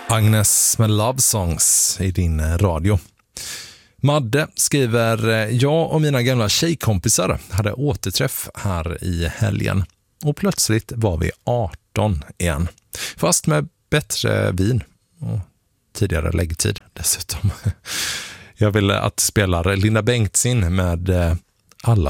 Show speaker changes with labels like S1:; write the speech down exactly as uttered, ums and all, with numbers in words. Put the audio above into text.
S1: Agnes med Love Songs i din radio. Madde skriver: jag och mina gamla tjejkompisar hade återträff här i helgen. Och plötsligt var vi arton igen. Fast med bättre vin och tidigare läggtid dessutom. Jag vill att spelar Linda Bengtzing med Alla